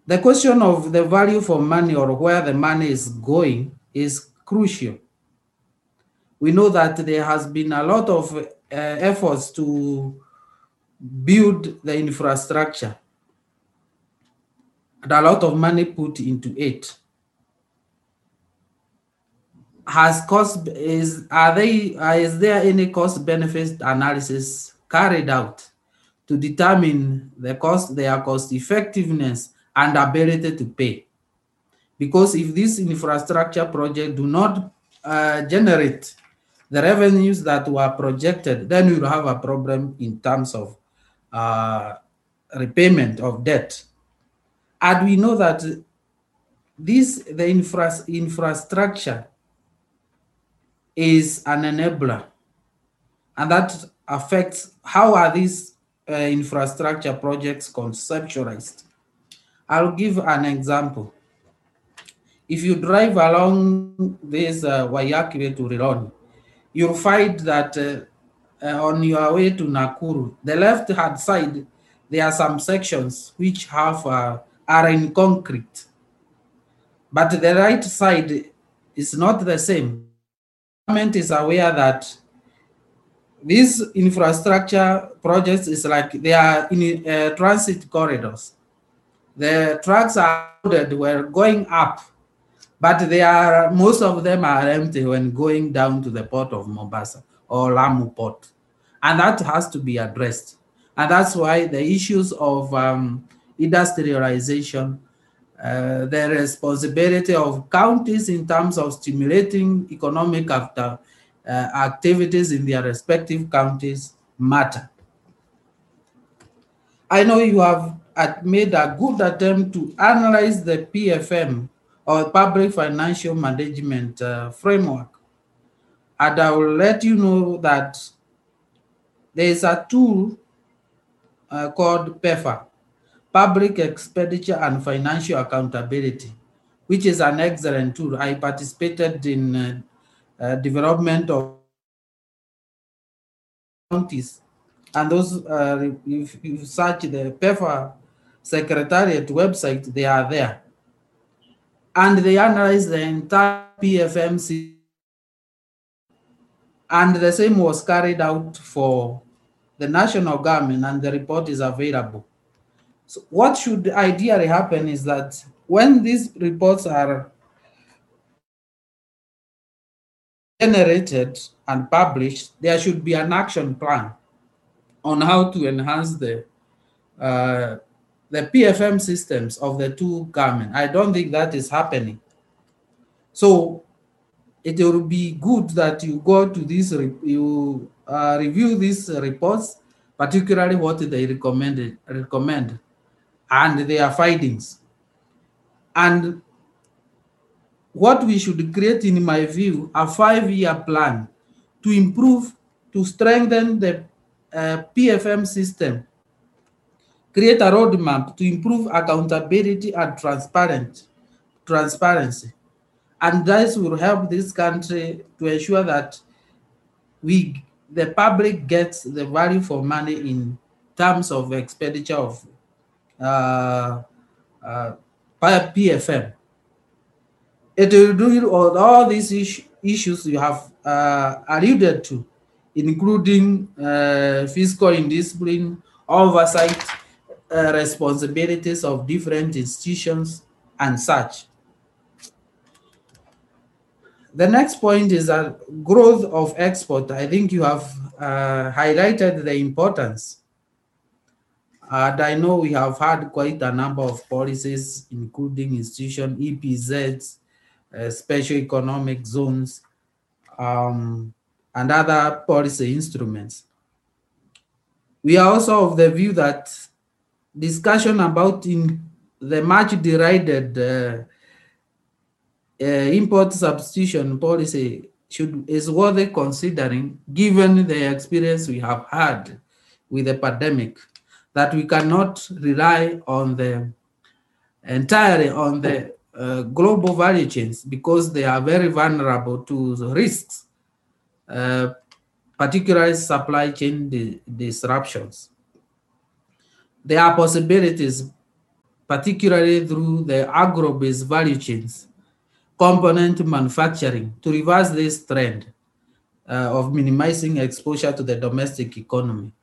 The question of the value for money or where the money is going is crucial. We know that there has been a lot of efforts to build the infrastructure and a lot of money put into it. Has cost is there any cost benefit analysis carried out to determine their cost effectiveness and ability to pay? Because if these infrastructure projects do not generate the revenues that were projected, then we will have a problem in terms of uh, repayment of debt. And we know that the infrastructure is an enabler, and that affects how are these infrastructure projects conceptualized. I'll give an example. If you drive along this Wayaki way to Rironi, you'll find that on your way to Nakuru, the left-hand side, there are some sections which are in concrete, but the right side is not the same. Government is aware that these infrastructure projects is like they are in transit corridors. The trucks are loaded were going up, but most of them are empty when going down to the port of Mombasa or Lamu port. And that has to be addressed. And that's why the issues of industrialization, the responsibility of counties in terms of stimulating economic activities in their respective counties matter. I know you have made a good attempt to analyze the PFM or Public Financial Management Framework. And I will let you know that there is a tool called PEFA, Public Expenditure and Financial Accountability, which is an excellent tool. I participated in development of counties, and those, if you search the PEFA Secretariat website, they are there. And they analyze the entire PFMC, and the same was carried out for the national government, and the report is available. So what should ideally happen is that when these reports are generated and published, there should be an action plan on how to enhance the PFM systems of the two governments. I don't think that is happening. So it will be good that you go to this, review these reports, particularly what they recommend, and their findings. And what we should create, in my view, a 5-year plan to improve, to strengthen the PFM system, create a roadmap to improve accountability and transparency. And this will help this country to ensure that the public gets the value for money in terms of expenditure of PFM. It will do all these issues you have alluded to, including fiscal indiscipline, oversight, responsibilities of different institutions, and such. The next point is that growth of export. I think you have highlighted the importance. And I know we have had quite a number of policies, including institution, EPZs, special economic zones, and other policy instruments. We are also of the view that discussion about the much derided import substitution policy is worth considering, given the experience we have had with the pandemic, that we cannot rely on entirely on the global value chains, because they are very vulnerable to the risks, particularly supply chain disruptions. There are possibilities, particularly through the agro-based value chains, component manufacturing, to reverse this trend of minimizing exposure to the domestic economy.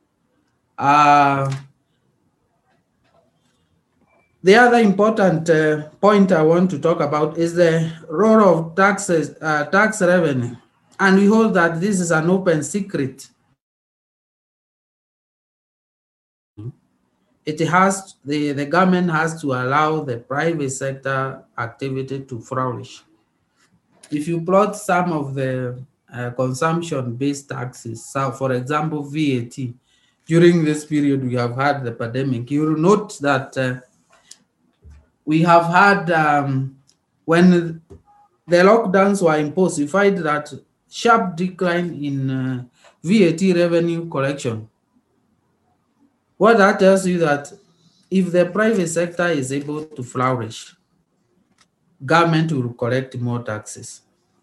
The other important point I want to talk about is the role of taxes, tax revenue. And we hold that this is an open secret. It has, the government has to allow the private sector activity to flourish. If you plot some of the consumption-based taxes, so for example, VAT, during this period we have had the pandemic, you will note that we have had, when the lockdowns were imposed, you find that sharp decline in VAT revenue collection. What that tells you that if the private sector is able to flourish, government will collect more taxes.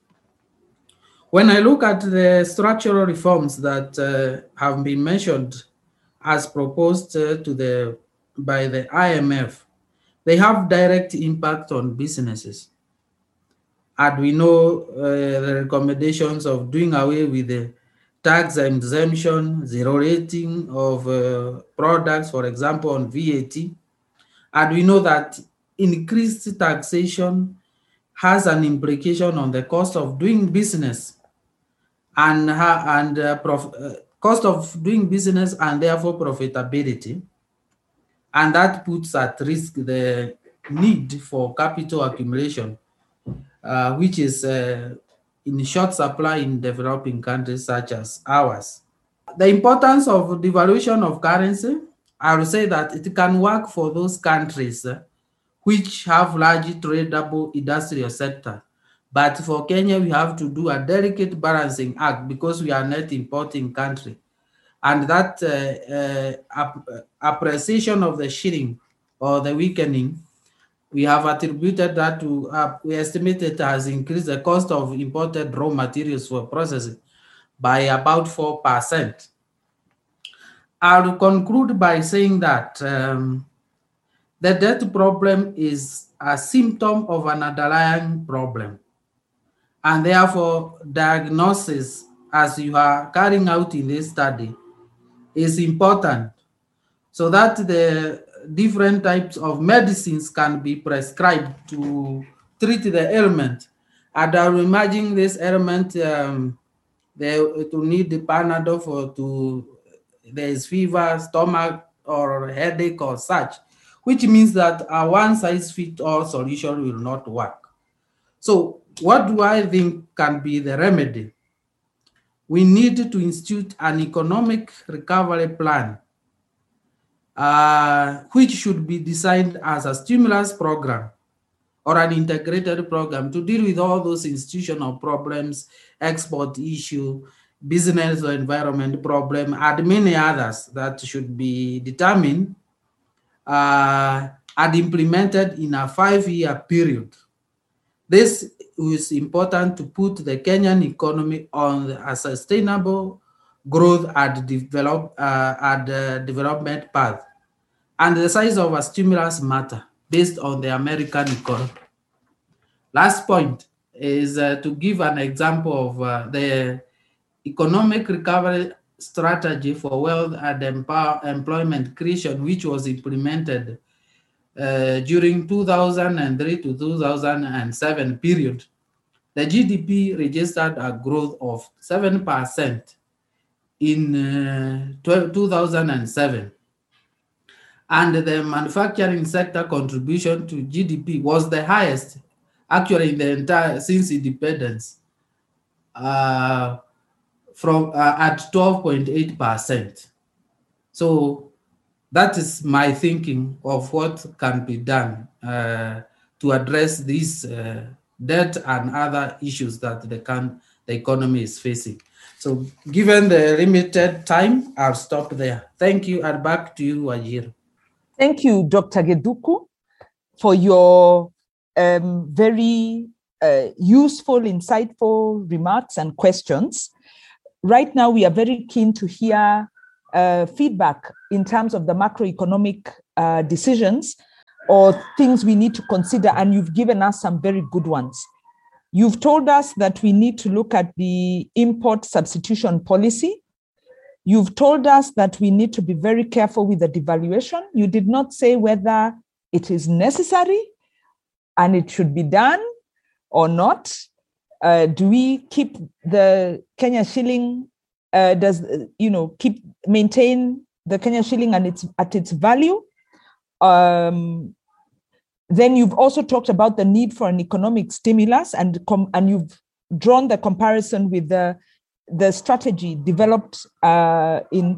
When I look at the structural reforms that have been mentioned as proposed by the IMF, they have direct impact on businesses. And we know the recommendations of doing away with the tax exemption, zero rating of products, for example, on VAT. And we know that increased taxation has an implication on the cost of doing business and cost of doing business and therefore profitability. And that puts at risk the need for capital accumulation, which is in short supply in developing countries such as ours. The importance of devaluation of currency, I would say that it can work for those countries which have large tradable industrial sector. But for Kenya, we have to do a delicate balancing act because we are net importing country. And that appreciation of the shilling or the weakening, we have attributed that to, we estimate it has increased the cost of imported raw materials for processing by about 4%. I'll conclude by saying that the debt problem is a symptom of an underlying problem. And therefore, diagnosis, as you are carrying out in this study, is important so that the different types of medicines can be prescribed to treat the ailment. And I will imagine this ailment, they to need the Panadol there is fever, stomach, or headache or such, which means that a one-size-fits-all solution will not work. So what do I think can be the remedy? We need to institute an economic recovery plan, which should be designed as a stimulus program or an integrated program to deal with all those institutional problems, export issue, business or environment problem, and many others that should be determined and implemented in a 5-year period. This is important to put the Kenyan economy on a sustainable growth and development path. And the size of a stimulus matter based on the American economy. Last point is to give an example of the economic recovery strategy for wealth and employment creation, which was implemented during 2003 to 2007 period. The GDP registered a growth of 7% in 2007. And the manufacturing sector contribution to GDP was the highest, actually, in the entire since independence, at 12.8%. So that is my thinking of what can be done to address this debt and other issues that the economy is facing. So given the limited time, I'll stop there. Thank you, and back to you, Wajir. Thank you, Dr. Geduku, for your very useful, insightful remarks and questions. Right now, we are very keen to hear feedback in terms of the macroeconomic decisions or things we need to consider, and you've given us some very good ones. You've told us that we need to look at the import substitution policy. You've told us that we need to be very careful with the devaluation. You did not say whether it is necessary and it should be done or not. Do we keep the Kenya shilling? Maintain the Kenya shilling and at its value? Then you've also talked about the need for an economic stimulus, and you've drawn the comparison with the strategy developed in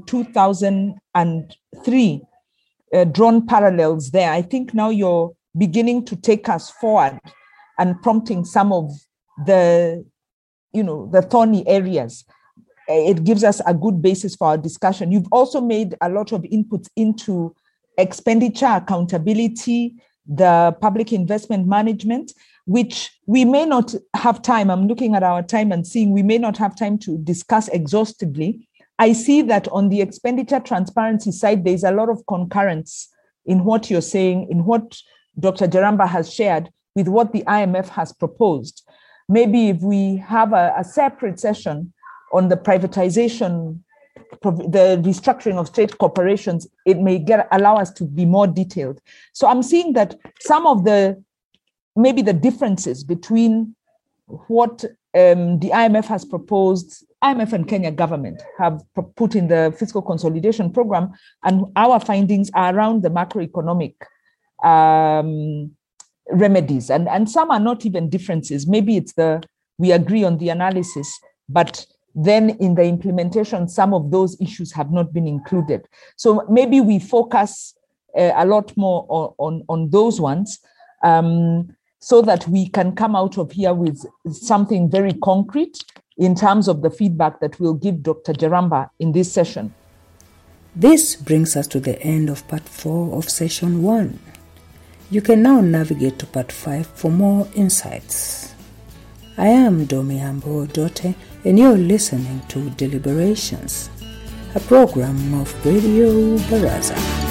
2003, drawn parallels there. I think now you're beginning to take us forward and prompting some of the thorny areas. It gives us a good basis for our discussion. You've also made a lot of inputs into expenditure accountability, the public investment management, which we may not have time. I'm looking at our time and seeing we may not have time to discuss exhaustively. I see that on the expenditure transparency side, there's a lot of concurrence in what you're saying, in what Dr. Jaramba has shared with what the IMF has proposed. Maybe if we have a separate session on the privatization, the restructuring of state corporations, it may allow us to be more detailed. So I'm seeing that some of maybe the differences between what the IMF has proposed, IMF and Kenya government have put in the fiscal consolidation program, and our findings are around the macroeconomic remedies. And some are not even differences. Maybe it's we agree on the analysis, but then in the implementation, some of those issues have not been included. So maybe we focus a lot more on those ones, so that we can come out of here with something very concrete in terms of the feedback that we'll give Dr. Jaramba in this session. This brings us to the end of part 4 of session 1. You can now navigate to part 5 for more insights. I am Domi Ambo Dote, and you're listening to Deliberations, a program of Radio Baraza.